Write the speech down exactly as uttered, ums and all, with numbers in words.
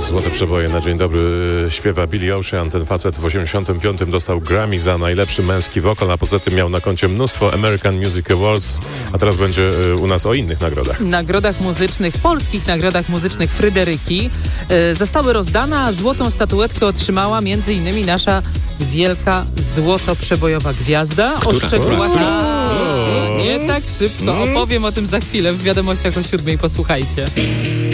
Złote przeboje na dzień dobry śpiewa Billy Ocean. Ten facet w osiemdziesiątym piątym dostał Grammy za najlepszy męski wokal, a poza tym miał na koncie mnóstwo American Music Awards, a teraz będzie u nas o innych nagrodach. Nagrodach muzycznych, polskich nagrodach muzycznych Fryderyki e, zostały rozdane, a złotą statuetkę otrzymała między innymi nasza wielka złotoprzebojowa gwiazda. Która? O szczegółach O! nie tak szybko. Opowiem o tym za chwilę w wiadomościach o siódmej. Posłuchajcie.